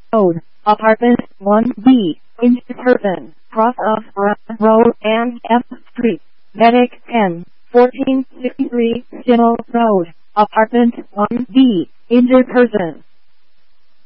Road, Apartment 1B, injured person, cross of Road and F Street, Medic 10, 1463, Sinnel Road, Apartment 1B, injured person.